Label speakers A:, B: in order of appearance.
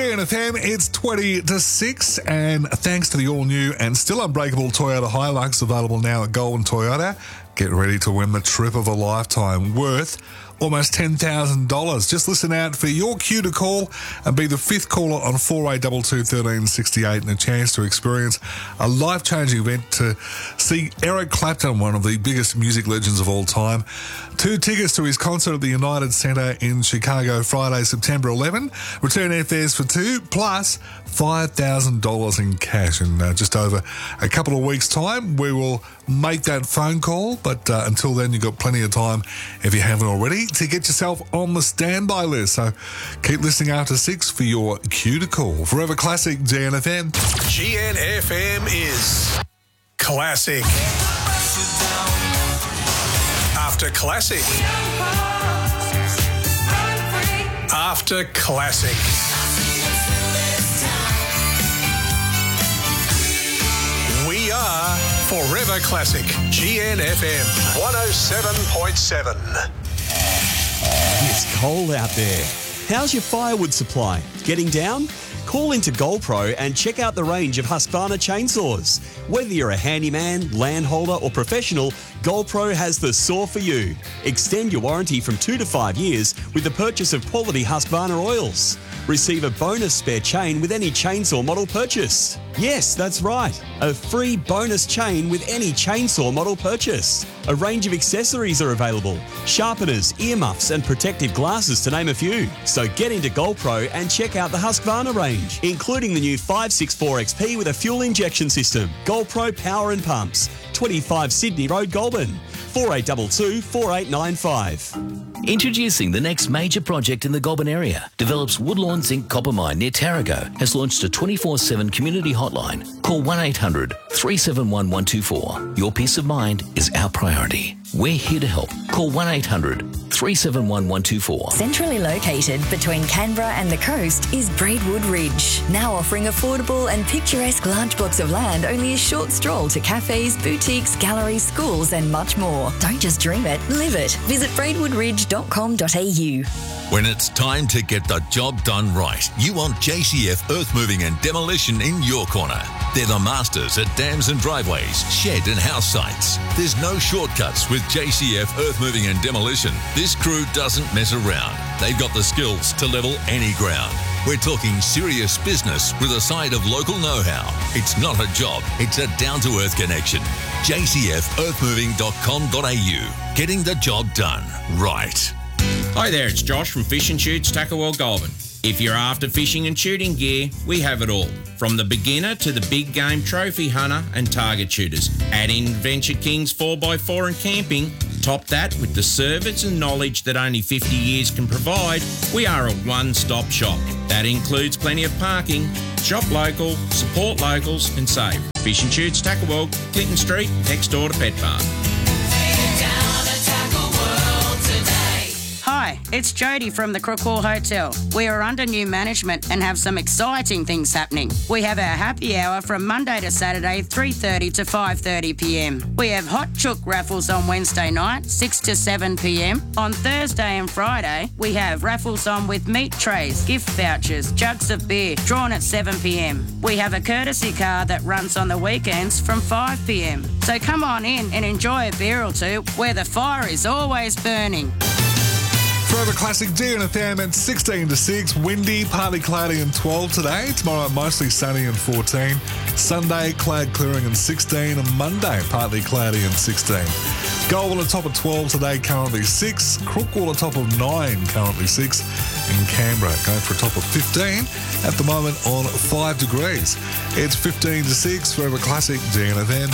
A: FM, it's 20 to 6, and thanks to the all-new and still unbreakable Toyota Hilux, available now at Goldwyn Toyota, get ready to win the trip of a lifetime worth almost $10,000. Just listen out for your cue to call and be the fifth caller on 48221368 and a chance to experience a life-changing event to see Eric Clapton, one of the biggest music legends of all time. 2 tickets to his concert at the United Centre in Chicago, Friday, September 11. Return airfares for 2, plus $5,000 in cash. In just over a couple of weeks' time, we will make that phone call. But until then, you've got plenty of time, if you haven't already, to get yourself on the standby list. So keep listening after 6 for your cue to call. Forever Classic, GNFM.
B: GNFM is classic. After classic. After classic. We are Forever Classic. GNFM 107.7.
C: It's cold out there. How's your firewood supply? Getting down? Call into GoldPro and check out the range of Husqvarna chainsaws. Whether you're a handyman, landholder or professional, GoldPro has the saw for you. Extend your warranty from 2 to 5 years with the purchase of quality Husqvarna oils. Receive a bonus spare chain with any chainsaw model purchase. Yes, that's right. A free bonus chain with any chainsaw model purchase. A range of accessories are available. Sharpeners, earmuffs and protective glasses to name a few. So get into GoldPro and check out the Husqvarna range, including the new 564 XP with a fuel injection system. GoldPro Power and Pumps. 25 Sydney Road, Goulburn. 4822 4895.
D: Introducing the next major project in the Goulburn area. Develops Woodlawn Zinc Copper Mine near Tarago has launched a 24/7 community hotline. Call 1800 371 124. Your peace of mind is our priority. We're here to help. Call 1800 371 124.
E: Centrally located between Canberra and the coast is Braidwood Ridge, now offering affordable and picturesque large blocks of land only a short stroll to cafes, boutiques, galleries, schools and much more. Don't just dream it, live it. Visit braidwoodridge.com.au.
F: When it's time to get the job done right, you want JCF Earth Moving and Demolition in your corner. They're the masters at dams and driveways, shed and house sites. There's no shortcuts with JCF Earth Moving and Demolition. This crew doesn't mess around. They've got the skills to level any ground. We're talking serious business with a side of local know-how. It's not a job, it's a down-to-earth connection. jcfearthmoving.com.au. Getting the job done right.
G: Hi there, it's Josh from Fish and Shoots Tuckerwell Goulburn. If you're after fishing and shooting gear, we have it all. From the beginner to the big game trophy hunter and target shooters. Add in Venture Kings 4x4 and camping. Top that with the service and knowledge that only 50 years can provide. We are a one-stop shop. That includes plenty of parking. Shop local, support locals and save. Fish and Shoots Tuckerwell, Clinton Street, next door to Pet Farm.
H: Hi, it's Jody from the Crookhall Hotel. We are under new management and have some exciting things happening. We have our happy hour from Monday to Saturday, 3:30 to 5:30 p.m. We have hot chook raffles on Wednesday night, 6 to 7 p.m. On Thursday and Friday, we have raffles on with meat trays, gift vouchers, jugs of beer, drawn at 7 p.m. We have a courtesy car that runs on the weekends from 5 p.m. So come on in and enjoy a beer or two where the fire is always burning.
A: Forever Classic, GNFM at 16 to 6. Windy, partly cloudy and 12 today. Tomorrow, mostly sunny and 14. Sunday, cloud clearing and 16. And Monday, partly cloudy and 16. Goulburn on top of 12 today, currently 6. Crookhall on top of 9, currently 6. In Canberra, going for a top of 15 at the moment on 5 degrees. It's 15 to 6. Forever Classic, GNFM.